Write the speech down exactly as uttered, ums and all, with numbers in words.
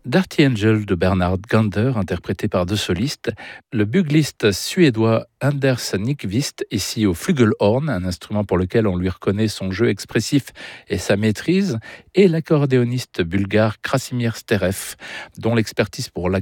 Dirty Angel de Bernhard Gander, interprété par deux solistes, le bugliste suédois Anders Nyqvist, ici au flugelhorn, un instrument pour lequel on lui reconnaît son jeu expressif et sa maîtrise, et l'accordéoniste bulgare Krasimir Sterev, dont l'expertise pour